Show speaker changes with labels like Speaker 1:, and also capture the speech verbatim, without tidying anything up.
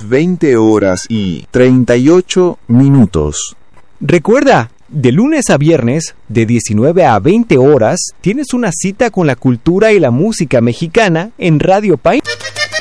Speaker 1: veinte horas y treinta y ocho minutos.
Speaker 2: Recuerda, de lunes a viernes, de diecinueve a veinte horas, tienes una cita con la cultura y la música mexicana en Radio País.